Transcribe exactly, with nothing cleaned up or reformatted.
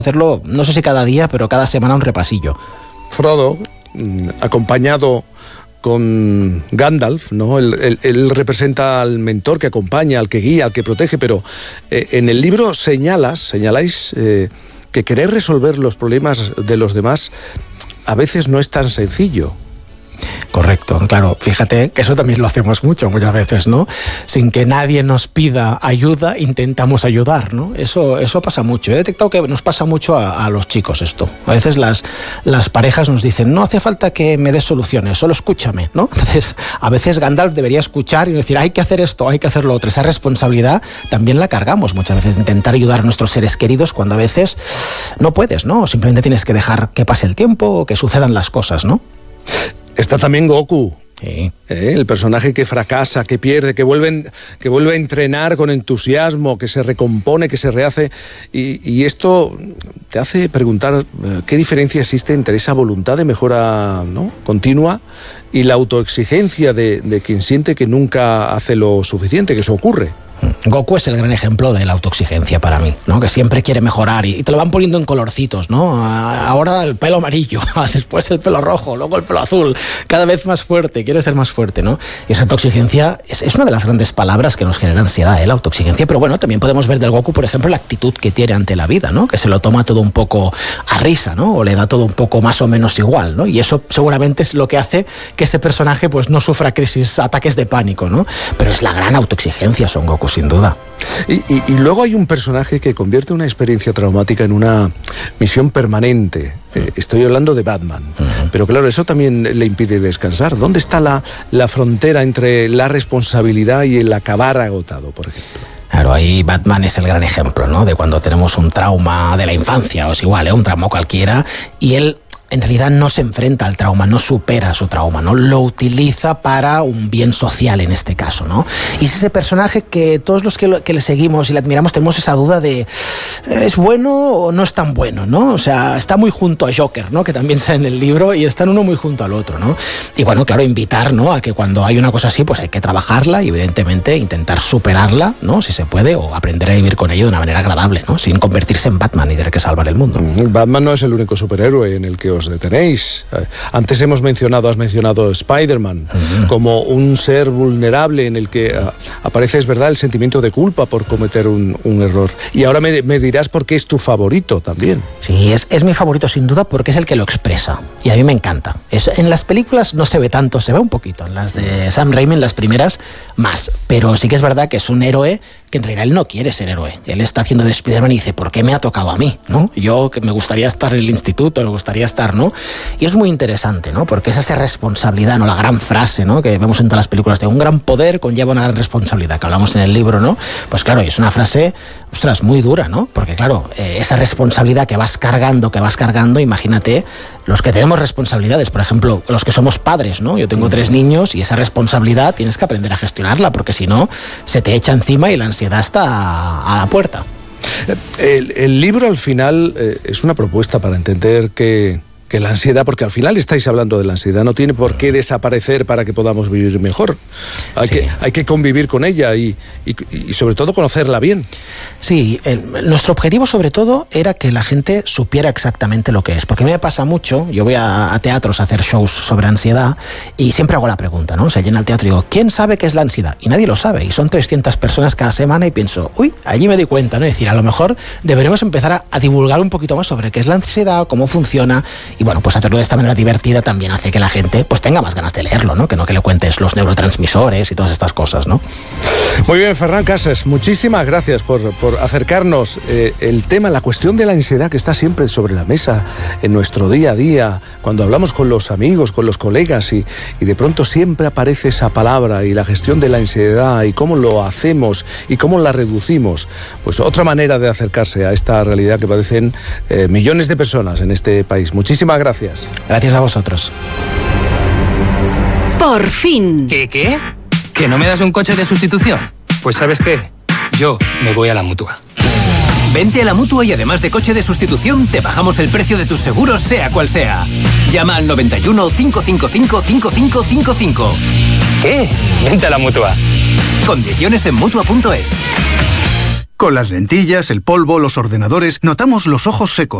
hacerlo, no sé si cada día, pero cada semana un repasillo. Frodo, acompañado con Gandalf, ¿no? Él, él, él representa al mentor que acompaña, al que guía, al que protege, pero eh, en el libro señalas, señaláis eh, que querer resolver los problemas de los demás a veces no es tan sencillo. Correcto, claro, fíjate que eso también lo hacemos mucho, muchas veces, ¿no? Sin que nadie nos pida ayuda, intentamos ayudar, ¿no? Eso, eso pasa mucho. He detectado que nos pasa mucho a, a los chicos esto. A veces las, las parejas nos dicen, no hace falta que me des soluciones, solo escúchame, ¿no? Entonces, a veces Gandalf debería escuchar y decir, hay que hacer esto, hay que hacer lo otro. Esa responsabilidad también la cargamos muchas veces, intentar ayudar a nuestros seres queridos cuando a veces no puedes, ¿no? Simplemente tienes que dejar que pase el tiempo o que sucedan las cosas, ¿no? Está también Goku, sí. ¿eh? El personaje que fracasa, que pierde, que vuelve, que vuelve a entrenar con entusiasmo, que se recompone, que se rehace. Y, y esto te hace preguntar qué diferencia existe entre esa voluntad de mejora, ¿no?, continua y la autoexigencia de, de quien siente que nunca hace lo suficiente, que eso ocurre. Goku es el gran ejemplo de la autoexigencia para mí, ¿no? Que siempre quiere mejorar y te lo van poniendo en colorcitos, ¿no? Ahora el pelo amarillo, después el pelo rojo, luego el pelo azul, cada vez más fuerte, quiere ser más fuerte, ¿no? Y esa autoexigencia es, es una de las grandes palabras que nos genera ansiedad, ¿eh? La autoexigencia, pero bueno, también podemos ver del Goku, por ejemplo, la actitud que tiene ante la vida, ¿no? Que se lo toma todo un poco a risa, ¿no? O le da todo un poco más o menos igual, ¿no? Y eso seguramente es lo que hace que ese personaje pues no sufra crisis, ataques de pánico, ¿no? Pero es la gran autoexigencia Son Goku, sin duda. Y, y, y luego hay un personaje que convierte una experiencia traumática en una misión permanente. Eh, estoy hablando de Batman. Uh-huh. Pero claro, eso también le impide descansar. ¿Dónde está la, la frontera entre la responsabilidad y el acabar agotado, por ejemplo? Claro, ahí Batman es el gran ejemplo, ¿no? De cuando tenemos un trauma de la infancia, o es igual, ¿eh? Un trauma cualquiera, y él en realidad no se enfrenta al trauma, no supera su trauma, ¿no? Lo utiliza para un bien social en este caso, ¿no? Y es ese personaje que todos los que, lo, que le seguimos y le admiramos tenemos esa duda de ¿es bueno o no es tan bueno, ¿no? O sea, está muy junto a Joker, ¿no? Que también está en el libro y están uno muy junto al otro, ¿no? Y bueno, claro, invitar, ¿no?, a que cuando hay una cosa así, pues hay que trabajarla y evidentemente intentar superarla, ¿no?, si se puede, o aprender a vivir con ello de una manera agradable, ¿no?, sin convertirse en Batman y tener que salvar el mundo. Batman no es el único superhéroe en el que os detenéis. Antes hemos mencionado, has mencionado Spider-Man uh-huh. como un ser vulnerable en el que uh, aparece, es verdad, el sentimiento de culpa por cometer un, un error. Y ahora me, me dirás por qué es tu favorito también. Sí, es, es mi favorito sin duda porque es el que lo expresa. Y a mí me encanta. Es, en las películas no se ve tanto, se ve un poquito. En las de Sam Raimi, en las primeras, más. Pero sí que es verdad que es un héroe que en realidad él no quiere ser héroe. Él está haciendo de Spider-Man y dice, ¿por qué me ha tocado a mí? ¿No? Yo que me gustaría estar en el instituto, me gustaría estar, ¿no? Y es muy interesante, ¿no? Porque es esa responsabilidad, ¿no? La gran frase, ¿no?, que vemos en todas las películas de un gran poder conlleva una gran responsabilidad, que hablamos en el libro, ¿no? Pues claro, es una frase, ostras, muy dura, ¿no? Porque claro, eh, esa responsabilidad que vas cargando, que vas cargando, imagínate, los que tenemos responsabilidades, por ejemplo, los que somos padres, ¿no? Yo tengo tres niños y esa responsabilidad tienes que aprender a gestionarla, porque si no, se te echa encima y la ansiedad está a, a la puerta. El, el libro al final eh, es una propuesta para entender que que la ansiedad, porque al final estáis hablando de la ansiedad, no tiene por qué desaparecer para que podamos vivir mejor. Hay, sí. que, hay que convivir con ella y, y, y sobre todo conocerla bien. Sí, el, nuestro objetivo sobre todo era que la gente supiera exactamente lo que es, porque a mí me pasa mucho, yo voy a, a teatros a hacer shows sobre ansiedad y siempre hago la pregunta, ¿no? Se llena el teatro y digo, ¿quién sabe qué es la ansiedad? Y nadie lo sabe, y son trescientas personas cada semana y pienso, uy, allí me di cuenta, ¿no? Es decir, a lo mejor deberemos empezar a, a divulgar un poquito más sobre qué es la ansiedad, cómo funciona. Y bueno, pues hacerlo de esta manera divertida también hace que la gente pues tenga más ganas de leerlo, ¿no? Que no que le cuentes los neurotransmisores y todas estas cosas, ¿no? Muy bien, Ferran Casas, muchísimas gracias por, por acercarnos eh, el tema, la cuestión de la ansiedad que está siempre sobre la mesa en nuestro día a día, cuando hablamos con los amigos, con los colegas y, y de pronto siempre aparece esa palabra y la gestión de la ansiedad y cómo lo hacemos y cómo la reducimos. Pues otra manera de acercarse a esta realidad que padecen eh, millones de personas en este país. Muchísimas gracias. Gracias a vosotros. Por fin. ¿Qué, qué? ¿Que no me das un coche de sustitución? Pues ¿sabes qué? Yo me voy a la Mutua. Vente a la Mutua y además de coche de sustitución, te bajamos el precio de tus seguros, sea cual sea. Llama al noventa y uno, cinco cinco cinco, cinco cinco cinco cinco. ¿Qué? Vente a la Mutua. Condiciones en Mutua punto es. Con las lentillas, el polvo, los ordenadores, notamos los ojos secos.